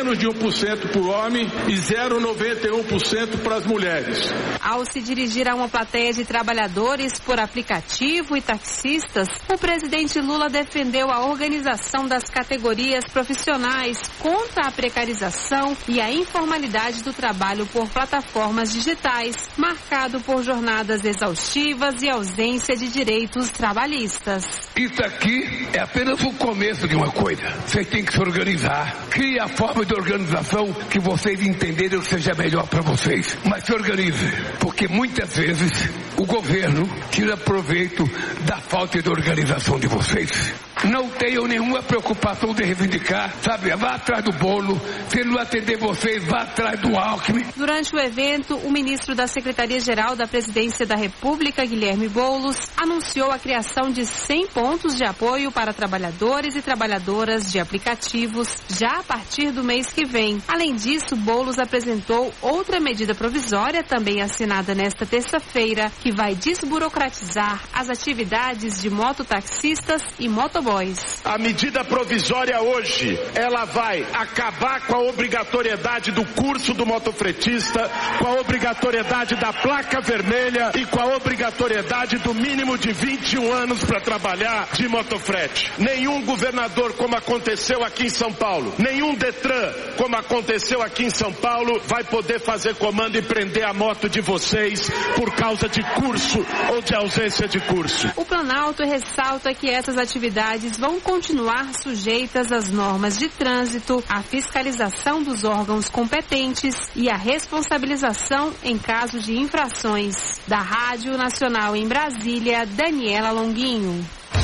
menos de 1% para o homem e 0,91% para as mulheres. Ao se dirigir a uma plateia de trabalhadores por aplicativo e taxistas, o presidente Lula defendeu a organização das categorias profissionais contra a precarização e a informalidade do trabalho por plataformas digitais, marcado por jornadas exaustivas e ausência de direitos trabalhistas. Isso aqui é apenas o começo de uma coisa. Vocês têm que se organizar. Crie a forma de organização que vocês entenderem que seja melhor para vocês. Mas se organize, porque muitas vezes o governo tira proveito da falta de organização de vocês. Não tenham nenhuma preocupação de reivindicar, sabe? Vá atrás do bolo. Se ele não atender vocês, vá atrás do Alckmin. Durante o evento, o ministro da Secretaria-Geral da Presidência da República, Guilherme Boulos, anunciou a criação de 100 pontos de apoio para trabalhadores e trabalhadoras de aplicativos já a partir do mês que vem. Além disso, Boulos apresentou outra medida provisória, também assinada nesta terça-feira, que vai desburocratizar as atividades de mototaxistas e motoboys. A medida provisória hoje, ela vai acabar com a obrigatoriedade do curso do motofretista, com a obrigatoriedade da placa vermelha e com a obrigatoriedade do mínimo de 21 anos para trabalhar de motofrete. Nenhum governador, como aconteceu aqui em São Paulo, nenhum Detran, como aconteceu aqui em São Paulo, vai poder fazer comando e prender a moto de vocês por causa de curso ou de ausência de curso. O Planalto ressalta que essas atividades vão continuar sujeitas às normas de trânsito, à fiscalização dos órgãos competentes e à responsabilização em caso de infrações. Da Rádio Nacional em Brasília, Daniela Longuinho.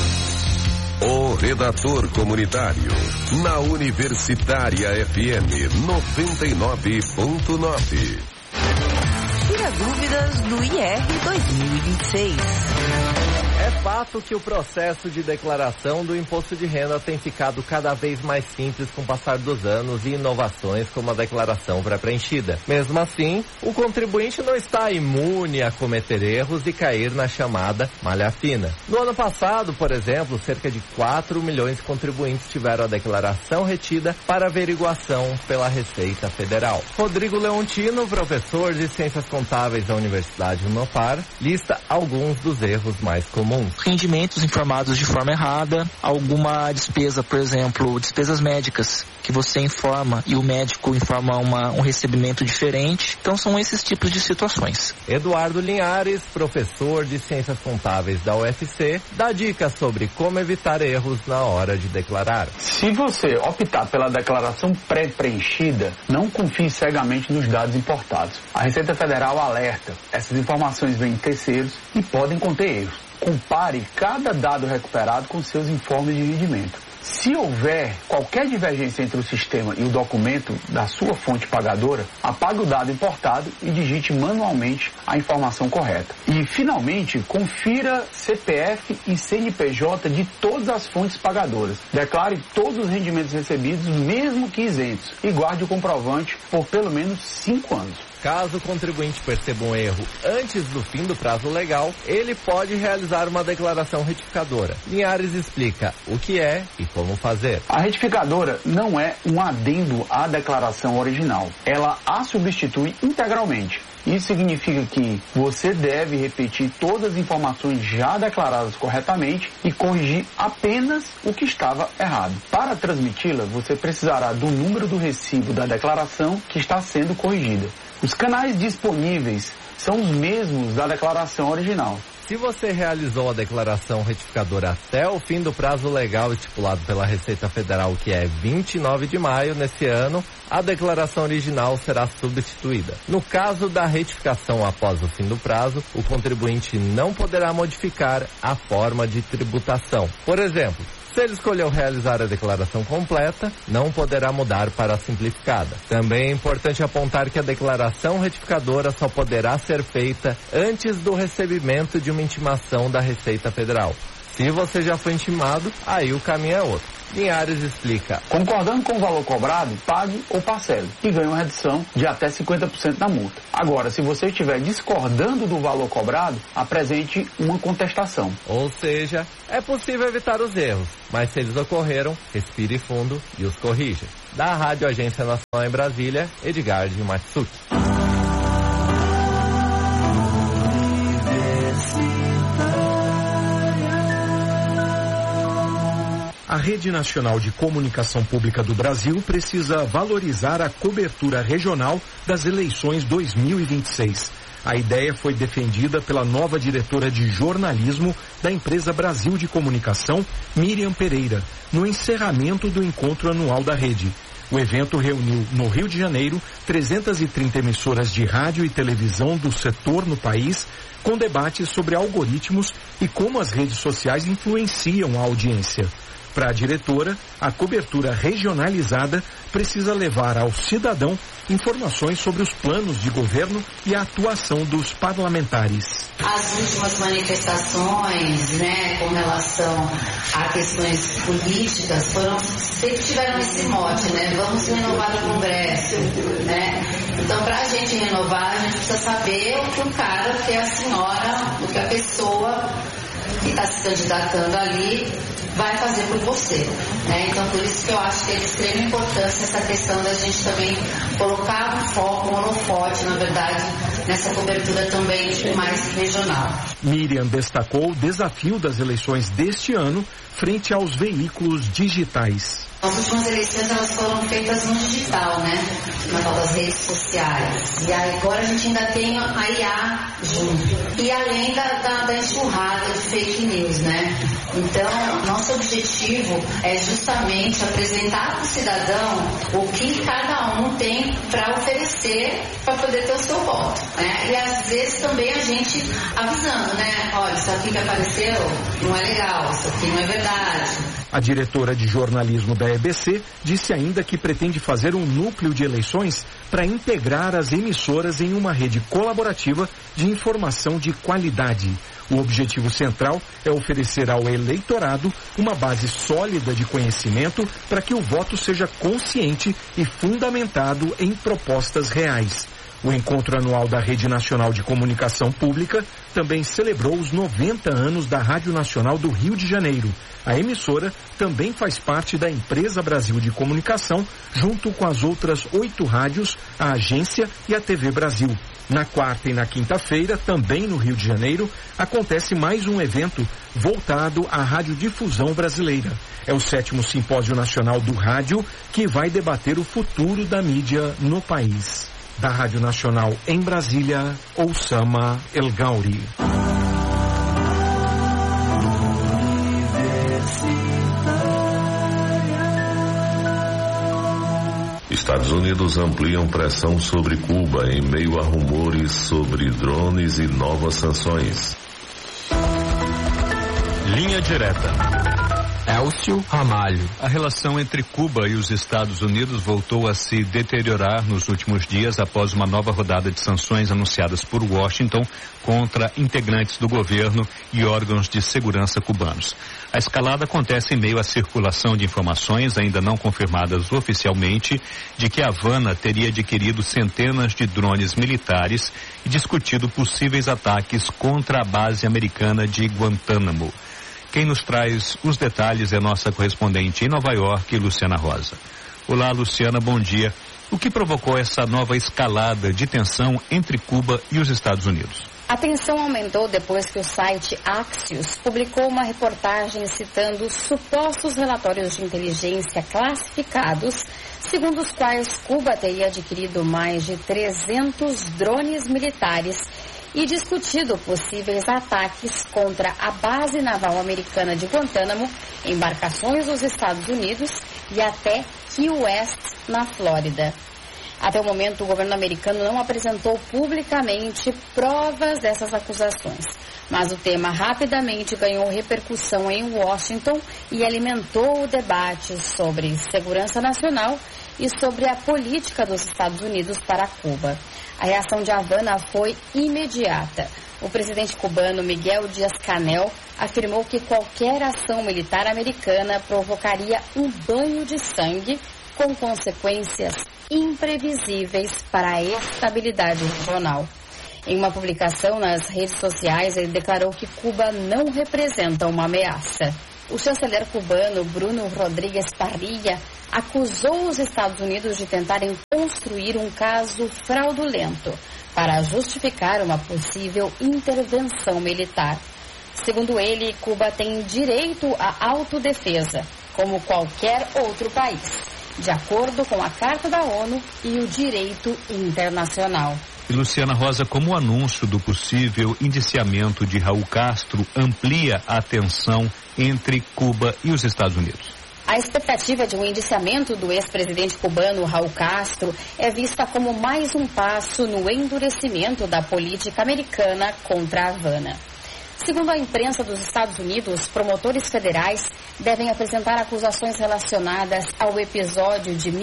O redator comunitário, na Universitária FM 99.9. Tira dúvidas do IR 2026. É fato que o processo de declaração do imposto de renda tem ficado cada vez mais simples com o passar dos anos e inovações como a declaração pré-preenchida. Mesmo assim, o contribuinte não está imune a cometer erros e cair na chamada malha fina. No ano passado, por exemplo, cerca de 4 milhões de contribuintes tiveram a declaração retida para averiguação pela Receita Federal. Rodrigo Leontino, professor de Ciências Contábeis da Universidade Unopar, lista alguns dos erros mais comuns. Rendimentos informados de forma errada, alguma despesa, por exemplo, despesas médicas, que você informa e o médico informa um recebimento diferente. Então são esses tipos de situações. Eduardo Linhares, professor de Ciências Contábeis da UFC, dá dicas sobre como evitar erros na hora de declarar. Se você optar pela declaração pré-preenchida, não confie cegamente nos dados importados. A Receita Federal alerta, essas informações vêm de terceiros e podem conter erros. Compare cada dado recuperado com seus informes de rendimento. Se houver qualquer divergência entre o sistema e o documento da sua fonte pagadora, apague o dado importado e digite manualmente a informação correta. E, finalmente, confira CPF e CNPJ de todas as fontes pagadoras. Declare todos os rendimentos recebidos, mesmo que isentos, e guarde o comprovante por pelo menos 5 anos. Caso o contribuinte perceba um erro antes do fim do prazo legal, ele pode realizar uma declaração retificadora. Linhares explica o que é e como fazer. A retificadora não é um adendo à declaração original. Ela a substitui integralmente. Isso significa que você deve repetir todas as informações já declaradas corretamente e corrigir apenas o que estava errado. Para transmiti-la, você precisará do número do recibo da declaração que está sendo corrigida. Os canais disponíveis são os mesmos da declaração original. Se você realizou a declaração retificadora até o fim do prazo legal estipulado pela Receita Federal, que é 29 de maio nesse ano, a declaração original será substituída. No caso da retificação após o fim do prazo, o contribuinte não poderá modificar a forma de tributação. Por exemplo, se ele escolheu realizar a declaração completa, não poderá mudar para a simplificada. Também é importante apontar que a declaração retificadora só poderá ser feita antes do recebimento de uma intimação da Receita Federal. Se você já foi intimado, aí o caminho é outro. Linhares explica. Concordando com o valor cobrado, pague ou parcele e ganhe uma redução de até 50% da multa. Agora, se você estiver discordando do valor cobrado, apresente uma contestação. Ou seja, é possível evitar os erros, mas se eles ocorreram, respire fundo e os corrija. Da Rádio Agência Nacional em Brasília, Edgar de Matsuki. A Rede Nacional de Comunicação Pública do Brasil precisa valorizar a cobertura regional das eleições 2026. A ideia foi defendida pela nova diretora de jornalismo da empresa Brasil de Comunicação, Miriam Pereira, no encerramento do encontro anual da rede. O evento reuniu no Rio de Janeiro 330 emissoras de rádio e televisão do setor no país, com debates sobre algoritmos e como as redes sociais influenciam a audiência. Para a diretora, a cobertura regionalizada precisa levar ao cidadão informações sobre os planos de governo e a atuação dos parlamentares. As últimas manifestações, com relação a questões políticas, sempre tiveram esse mote, vamos renovar o Congresso, Então, para a gente renovar, a gente precisa saber o que o cara, o que a senhora, o que a pessoa que está se candidatando ali vai fazer por você, Então, por isso que eu acho que é de extrema importância essa questão da gente também colocar um foco, um holofote, na verdade, nessa cobertura também mais regional. Miriam destacou o desafio das eleições deste ano frente aos veículos digitais. As últimas eleições elas foram feitas no digital, na tal das redes sociais. E aí agora a gente ainda tem a IA junto. E além da enxurrada de fake news, Então, nosso objetivo é justamente apresentar para o cidadão o que cada um tem para oferecer para poder ter o seu voto, E às vezes também a gente avisando, Olha, isso aqui que apareceu não é legal, isso aqui não é verdade. A diretora de jornalismo da EBC disse ainda que pretende fazer um núcleo de eleições para integrar as emissoras em uma rede colaborativa de informação de qualidade. O objetivo central é oferecer ao eleitorado uma base sólida de conhecimento para que o voto seja consciente e fundamentado em propostas reais. O encontro anual da Rede Nacional de Comunicação Pública também celebrou os 90 anos da Rádio Nacional do Rio de Janeiro. A emissora também faz parte da Empresa Brasil de Comunicação, junto com as outras 8 rádios, a agência e a TV Brasil. Na quarta e na quinta-feira, também no Rio de Janeiro, acontece mais um evento voltado à radiodifusão brasileira. É o 7º Simpósio Nacional do Rádio, que vai debater o futuro da mídia no país. Da Rádio Nacional em Brasília, Oussama El Gauri. Estados Unidos ampliam pressão sobre Cuba em meio a rumores sobre drones e novas sanções. Linha direta. Elcio Ramalho. A relação entre Cuba e os Estados Unidos voltou a se deteriorar nos últimos dias após uma nova rodada de sanções anunciadas por Washington contra integrantes do governo e órgãos de segurança cubanos. A escalada acontece em meio à circulação de informações ainda não confirmadas oficialmente de que Havana teria adquirido centenas de drones militares e discutido possíveis ataques contra a base americana de Guantánamo. Quem nos traz os detalhes é nossa correspondente em Nova York, Luciana Rosa. Olá, Luciana, bom dia. O que provocou essa nova escalada de tensão entre Cuba e os Estados Unidos? A tensão aumentou depois que o site Axios publicou uma reportagem citando supostos relatórios de inteligência classificados, segundo os quais Cuba teria adquirido mais de 300 drones militares e discutido possíveis ataques contra a base naval americana de Guantánamo, embarcações dos Estados Unidos e até Key West, na Flórida. Até o momento, o governo americano não apresentou publicamente provas dessas acusações, mas o tema rapidamente ganhou repercussão em Washington e alimentou o debate sobre segurança nacional e sobre a política dos Estados Unidos para Cuba. A reação de Havana foi imediata. O presidente cubano Miguel Díaz-Canel afirmou que qualquer ação militar americana provocaria um banho de sangue com consequências imprevisíveis para a estabilidade regional. Em uma publicação nas redes sociais, ele declarou que Cuba não representa uma ameaça. O chanceler cubano Bruno Rodríguez Parrilla acusou os Estados Unidos de tentarem construir um caso fraudulento para justificar uma possível intervenção militar. Segundo ele, Cuba tem direito à autodefesa, como qualquer outro país, de acordo com a Carta da ONU e o direito internacional. E Luciana Rosa, como o anúncio do possível indiciamento de Raul Castro amplia a tensão entre Cuba e os Estados Unidos? A expectativa de um indiciamento do ex-presidente cubano Raul Castro é vista como mais um passo no endurecimento da política americana contra Havana. Segundo a imprensa dos Estados Unidos, promotores federais devem apresentar acusações relacionadas ao episódio de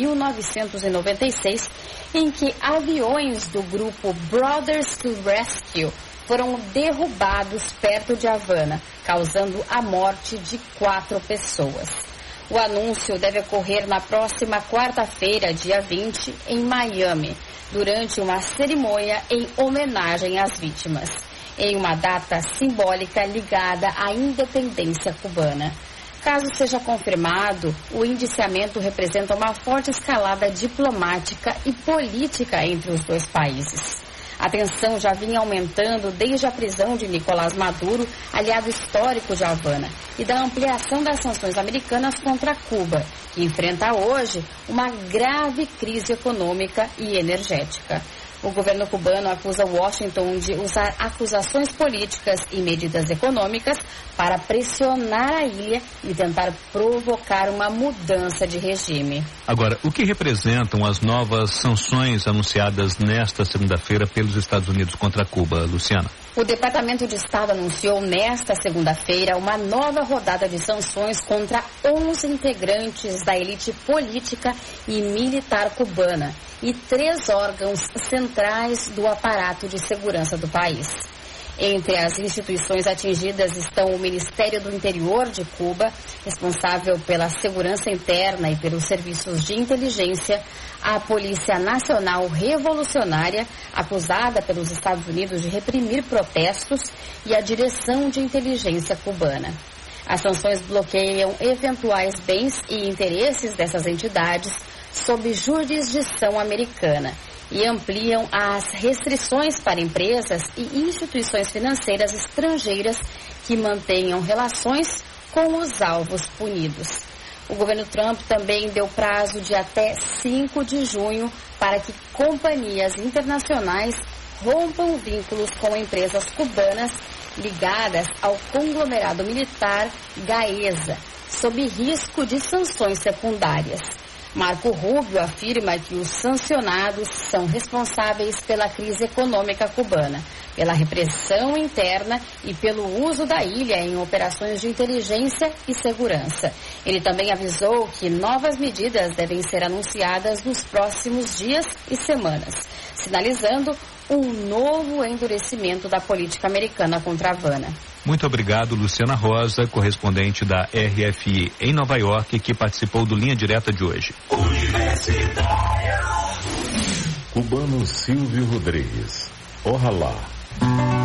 1996, em que aviões do grupo Brothers to Rescue foram derrubados perto de Havana, causando a morte de 4 pessoas. O anúncio deve ocorrer na próxima quarta-feira, dia 20, em Miami, durante uma cerimônia em homenagem às vítimas, em uma data simbólica ligada à independência cubana. Caso seja confirmado, o indiciamento representa uma forte escalada diplomática e política entre os dois países. A tensão já vinha aumentando desde a prisão de Nicolás Maduro, aliado histórico de Havana, e da ampliação das sanções americanas contra Cuba, que enfrenta hoje uma grave crise econômica e energética. O governo cubano acusa Washington de usar acusações políticas e medidas econômicas para pressionar a ilha e tentar provocar uma mudança de regime. Agora, o que representam as novas sanções anunciadas nesta segunda-feira pelos Estados Unidos contra Cuba, Luciana? O Departamento de Estado anunciou nesta segunda-feira uma nova rodada de sanções contra 11 integrantes da elite política e militar cubana e 3 órgãos centrais do aparato de segurança do país. Entre as instituições atingidas estão o Ministério do Interior de Cuba, responsável pela segurança interna e pelos serviços de inteligência, a Polícia Nacional Revolucionária, acusada pelos Estados Unidos de reprimir protestos, e a Direção de Inteligência Cubana. As sanções bloqueiam eventuais bens e interesses dessas entidades sob jurisdição americana e ampliam as restrições para empresas e instituições financeiras estrangeiras que mantenham relações com os alvos punidos. O governo Trump também deu prazo de até 5 de junho para que companhias internacionais rompam vínculos com empresas cubanas ligadas ao conglomerado militar Gaesa, sob risco de sanções secundárias. Marco Rubio afirma que os sancionados são responsáveis pela crise econômica cubana, pela repressão interna e pelo uso da ilha em operações de inteligência e segurança. Ele também avisou que novas medidas devem ser anunciadas nos próximos dias e semanas, sinalizando um novo endurecimento da política americana contra Havana. Muito obrigado, Luciana Rosa, correspondente da RFI em Nova York, que participou do Linha Direta de hoje. Cubano Silvio Rodrigues. Ojalá.